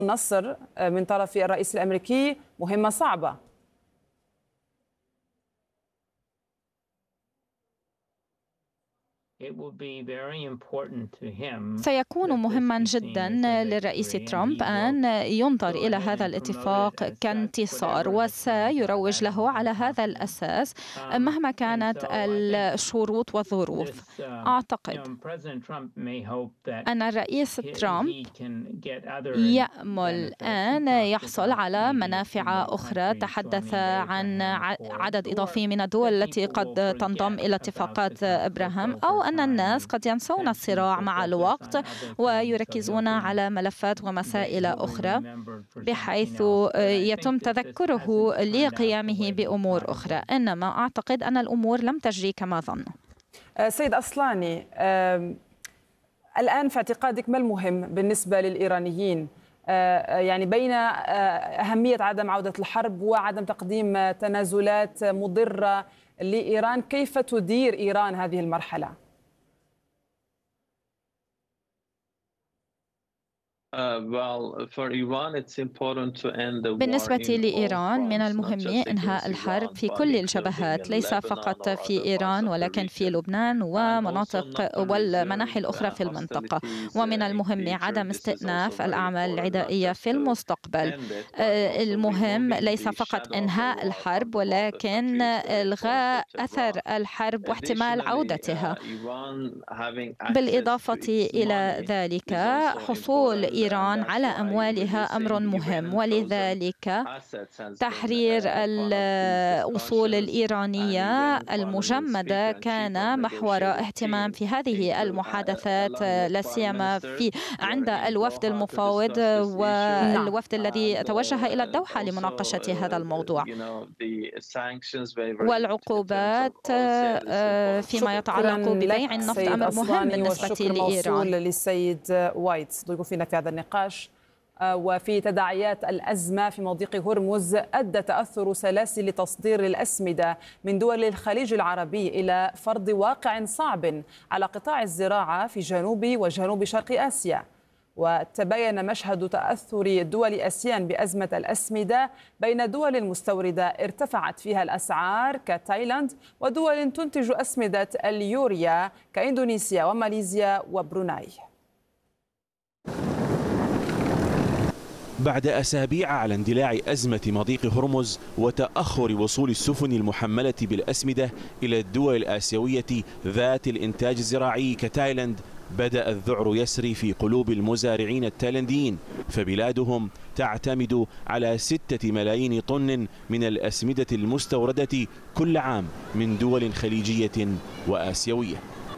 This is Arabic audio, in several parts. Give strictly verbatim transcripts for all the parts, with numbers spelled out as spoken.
النصر من طرف الرئيس الأمريكي مهمة صعبة. سيكون مهما جدا للرئيس ترامب أن ينظر إلى هذا الاتفاق كانتصار، وسيروج له على هذا الأساس مهما كانت الشروط والظروف. أعتقد أن الرئيس ترامب يأمل أن يحصل على منافع أخرى. تحدث عن عدد إضافي من الدول التي قد تنضم إلى اتفاقات إبراهام، أو أن الناس قد ينسون الصراع مع الوقت ويركزون على ملفات ومسائل أخرى بحيث يتم تذكره لقيامه بأمور أخرى. إنما أعتقد أن الأمور لم تجري كما ظن. سيد أصلاني، الآن في اعتقادك ما المهم بالنسبة للإيرانيين، يعني بين أهمية عدم عودة الحرب وعدم تقديم تنازلات مضرة لإيران؟ كيف تدير إيران هذه المرحلة؟ بالنسبة لإيران من المهم إنهاء الحرب في كل الجبهات، ليس فقط في إيران ولكن في لبنان ومناطق والمناحي الأخرى في المنطقة. ومن المهم عدم استئناف الأعمال العدائية في المستقبل. المهم ليس فقط إنهاء الحرب ولكن إلغاء أثر الحرب واحتمال عودتها. بالإضافة إلى ذلك حصول إيران على أموالها أمر مهم، ولذلك تحرير الأصول الإيرانية المجمدة كان محور اهتمام في هذه المحادثات، لا سيما في عند الوفد المفاوض والوفد الذي توجه إلى الدوحة لمناقشة هذا الموضوع. والعقوبات فيما يتعلق ببيع النفط أمر مهم بالنسبة لإيران. للسيد وايت ضيوفنا في هذا النقاش. وفي تداعيات الأزمة في مضيق هرمز، أدى تأثر سلاسل تصدير الأسمدة من دول الخليج العربي إلى فرض واقع صعب على قطاع الزراعة في جنوب وجنوب شرق آسيا. وتبين مشهد تأثر دول آسيان بأزمة الأسمدة بين دول مستوردة ارتفعت فيها الأسعار كتايلاند، ودول تنتج أسمدة اليوريا كإندونيسيا وماليزيا وبروناي. بعد أسابيع على اندلاع أزمة مضيق هرمز وتأخر وصول السفن المحملة بالأسمدة إلى الدول الآسيوية ذات الإنتاج الزراعي كتايلاند، بدأ الذعر يسري في قلوب المزارعين التايلانديين، فبلادهم تعتمد على ستة ملايين طن من الأسمدة المستوردة كل عام من دول خليجية وآسيوية.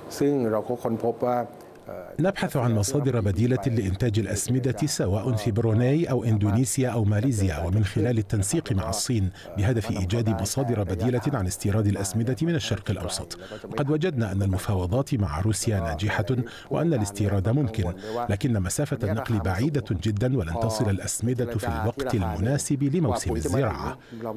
نبحث عن مصادر بديلة لإنتاج الأسمدة سواء في بروناي أو إندونيسيا أو ماليزيا، ومن خلال التنسيق مع الصين بهدف إيجاد مصادر بديلة عن استيراد الأسمدة من الشرق الأوسط. قد وجدنا أن المفاوضات مع روسيا ناجحة وأن الاستيراد ممكن، لكن مسافة النقل بعيدة جدا ولن تصل الأسمدة في الوقت المناسب لموسم الزراعة.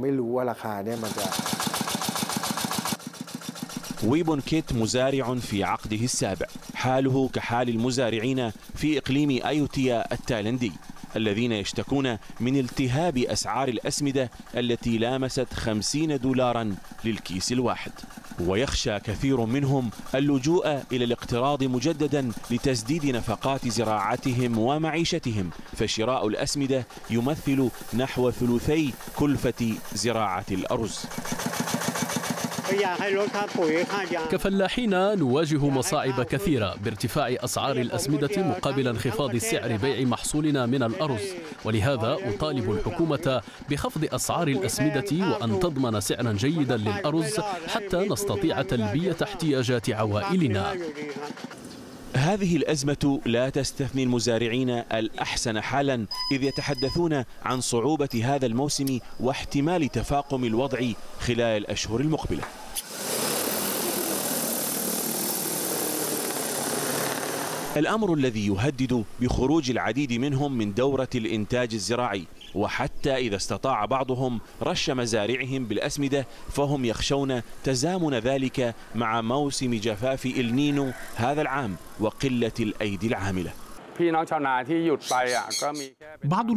ويبون كيت مزارع في عقده السابع، حاله كحال المزارعين في إقليم أيوتيا التايلندي الذين يشتكون من التهاب أسعار الأسمدة التي لامست خمسين دولاراً للكيس الواحد. ويخشى كثير منهم اللجوء إلى الاقتراض مجدداً لتسديد نفقات زراعتهم ومعيشتهم، فشراء الأسمدة يمثل نحو ثلثي كلفة زراعة الأرز. كفلاحين نواجه مصاعب كثيرة بارتفاع أسعار الأسمدة مقابل انخفاض سعر بيع محصولنا من الأرز، ولهذا أطالب الحكومة بخفض أسعار الأسمدة وأن تضمن سعرا جيدا للأرز حتى نستطيع تلبية احتياجات عوائلنا. هذه الأزمة لا تستثني المزارعين الأحسن حالا، إذ يتحدثون عن صعوبة هذا الموسم واحتمال تفاقم الوضع خلال الأشهر المقبلة. الأمر الذي يهدد بخروج العديد منهم من دورة الإنتاج الزراعي، وحتى إذا استطاع بعضهم رش مزارعهم بالأسمدة فهم يخشون تزامن ذلك مع موسم جفاف النينو هذا العام وقلة الأيدي العاملة. بعض